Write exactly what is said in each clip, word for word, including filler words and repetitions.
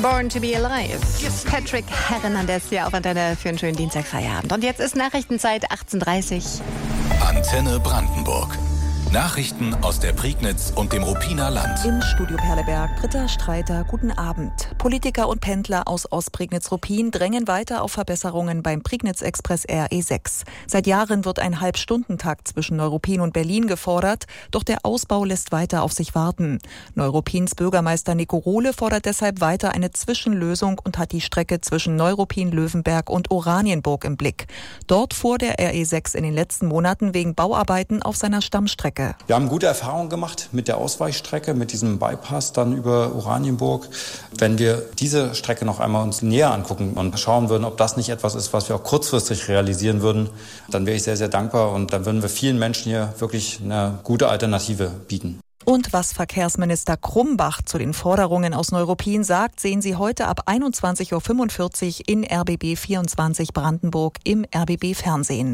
Born to be Alive. Patrick Hernandez hier auf Antenne für einen schönen Dienstagfeierabend. Und jetzt ist Nachrichtenzeit achtzehn Uhr dreißig. Antenne Brandenburg. Nachrichten aus der Prignitz und dem Ruppiner Land. Im Studio Perleberg, Britta Streiter, guten Abend. Politiker und Pendler aus Ostprignitz-Ruppin drängen weiter auf Verbesserungen beim Prignitz-Express R E sechs. Seit Jahren wird ein Halbstundentakt zwischen Neuruppin und Berlin gefordert, doch der Ausbau lässt weiter auf sich warten. Neuruppins Bürgermeister Nico Rohle fordert deshalb weiter eine Zwischenlösung und hat die Strecke zwischen Neuruppin, Löwenberg und Oranienburg im Blick. Dort fuhr der R E sechs in den letzten Monaten wegen Bauarbeiten auf seiner Stammstrecke. Wir haben gute Erfahrungen gemacht mit der Ausweichstrecke, mit diesem Bypass dann über Oranienburg. Wenn wir diese Strecke noch einmal uns näher angucken und schauen würden, ob das nicht etwas ist, was wir auch kurzfristig realisieren würden, dann wäre ich sehr, sehr dankbar und dann würden wir vielen Menschen hier wirklich eine gute Alternative bieten. Und was Verkehrsminister Krumbach zu den Forderungen aus Neuruppin sagt, sehen Sie heute ab einundzwanzig Uhr fünfundvierzig in R B B vierundzwanzig Brandenburg im R B B-Fernsehen.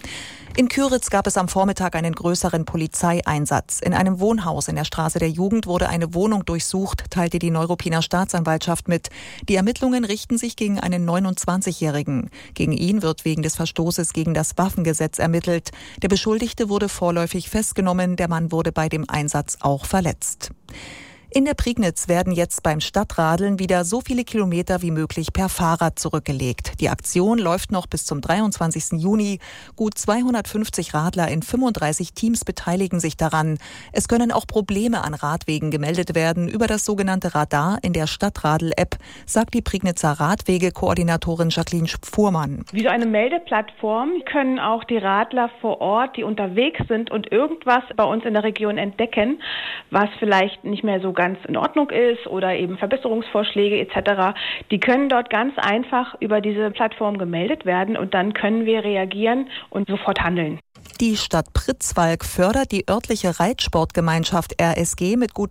In Küritz gab es am Vormittag einen größeren Polizeieinsatz. In einem Wohnhaus in der Straße der Jugend wurde eine Wohnung durchsucht, teilte die Neuruppiner Staatsanwaltschaft mit. Die Ermittlungen richten sich gegen einen neunundzwanzigjährigen. Gegen ihn wird wegen des Verstoßes gegen das Waffengesetz ermittelt. Der Beschuldigte wurde vorläufig festgenommen. Der Mann wurde bei dem Einsatz auch verletzt. In der Prignitz werden jetzt beim Stadtradeln wieder so viele Kilometer wie möglich per Fahrrad zurückgelegt. Die Aktion läuft noch bis zum dreiundzwanzigsten Juni. Gut zweihundertfünfzig Radler in fünfunddreißig Teams beteiligen sich daran. Es können auch Probleme an Radwegen gemeldet werden über das sogenannte Radar in der Stadtradel-App, sagt die Prignitzer Radwege-Koordinatorin Jacqueline Fuhrmann. Wie so eine Meldeplattform können auch die Radler vor Ort, die unterwegs sind und irgendwas bei uns in der Region entdecken, was vielleicht nicht mehr so ganz in Ordnung ist oder eben Verbesserungsvorschläge et cetera. Die können dort ganz einfach über diese Plattform gemeldet werden und dann können wir reagieren und sofort handeln. Die Stadt Pritzwalk fördert die örtliche Reitsportgemeinschaft R S G mit gut